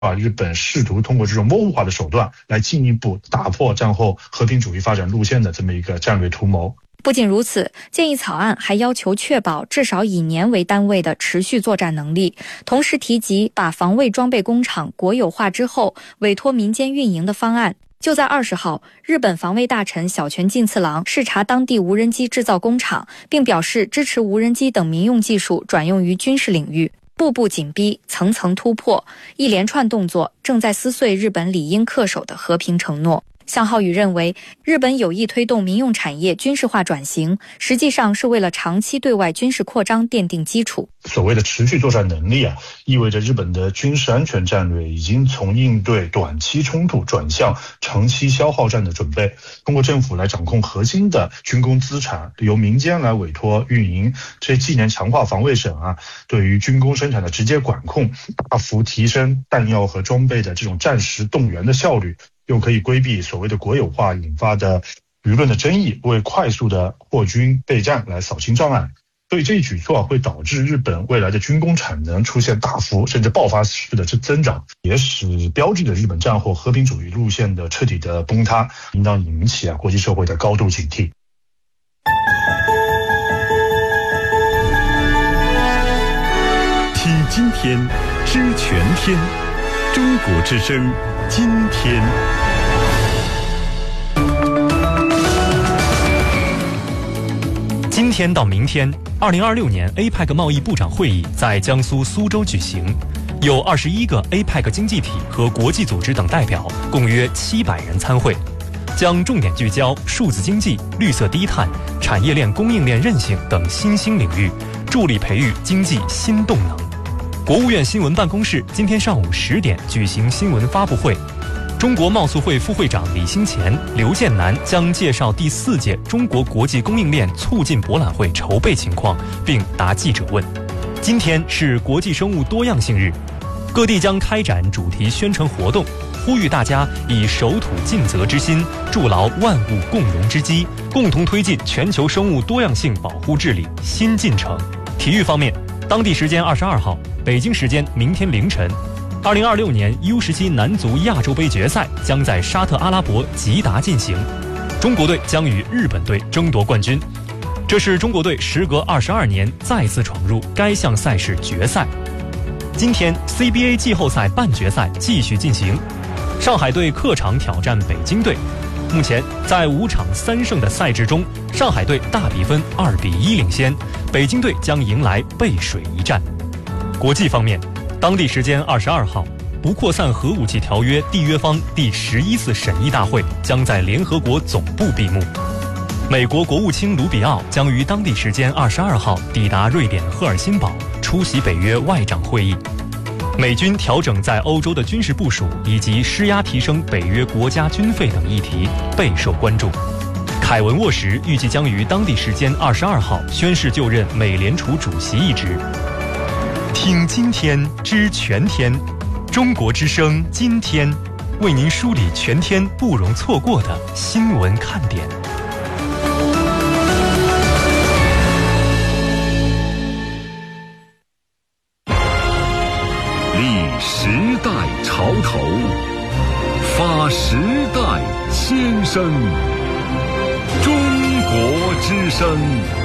日本试图通过这种模糊化的手段来进一步打破战后和平主义发展路线的这么一个战略图谋。 不仅如此，建议草案还要求确保至少以年为单位的持续作战能力，同时提及把防卫装备工厂国有化之后委托民间运营的方案。就在20号，日本防卫大臣小泉进次郎视察当地无人机制造工厂，并表示支持无人机等民用技术转用于军事领域。步步紧逼，层层突破，一连串动作正在撕碎日本理应恪守的和平承诺。向浩宇认为，日本有意推动民用产业军事化转型，实际上是为了长期对外军事扩张奠定基础。 所谓的持续作战能力意味着日本的军事安全战略已经从应对短期冲突转向长期消耗战的准备。通过政府来掌控核心的军工资产，由民间来委托运营，这既能强化防卫省对于军工生产的直接管控，大幅提升弹药和装备的这种战时动员的效率，又可以规避所谓的国有化引发的舆论的争议，为快速的扩军备战来扫清障碍。所以这一举措会导致日本未来的军工产能出现大幅甚至爆发式的增长，也使标志着日本战后和平主义路线的彻底的崩塌，应当引起国际社会的高度警惕。 听今天，知全天，中国之声，今天。 今天到明天，2026年 APEC 贸易部长会议在江苏苏州举行，有21个 APEC 经济体和国际组织等代表，共约700人参会，将重点聚焦数字经济、绿色低碳、产业链供应链韧性等新兴领域，助力培育经济新动能。国务院新闻办公室今天上午10点举行新闻发布会，中国贸促会副会长李兴前、刘建南将介绍第4届中国国际供应链促进博览会筹备情况，并答记者问。今天是国际生物多样性日，各地将开展主题宣传活动，呼吁大家以守土尽责之心，筑牢万物共荣之基，共同推进全球生物多样性保护治理新进程。体育方面，当地时间22号，北京时间明天凌晨，2026年 U17 男足亚洲杯决赛将在沙特阿拉伯吉达进行，中国队将与日本队争夺冠军。这是中国队时隔22年再次闯入该项赛事决赛。今天 CBA 季后赛半决赛继续进行，上海队客场挑战北京队。目前在5场3胜的赛制中，上海队大比分2-1领先，北京队将迎来背水一战。国际方面，当地时间22号，不扩散核武器条约缔约方第11次审议大会将在联合国总部闭幕。美国国务卿卢比奥将于当地时间22号抵达瑞典赫尔辛堡，出席北约外长会议。美军调整在欧洲的军事部署以及施压提升北约国家军费等议题备受关注。凯文沃什预计将于当地时间22号宣誓就任美联储主席一职。听今天知全天，中国之声今天为您梳理全天不容错过的新闻看点。 立时代潮头，发时代先声，中国之声。